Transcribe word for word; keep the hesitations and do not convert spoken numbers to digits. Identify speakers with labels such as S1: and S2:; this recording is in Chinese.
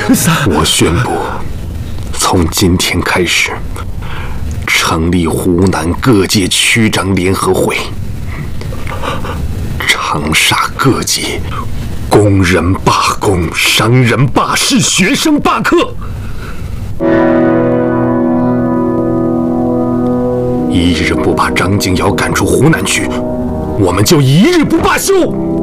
S1: 我宣布，从今天开始，成立湖南各界区长联合会，长沙各界工人罢工，商人罢市，学生罢课。一日不把张敬尧赶出湖南去，我们就一日不罢休。